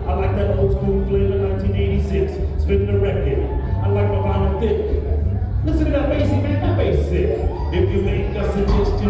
I like that old school flavor, 1986. Spin the record. I like my vinyl thick. Listen to that bass, man, that bass sick. If you make a suggestion,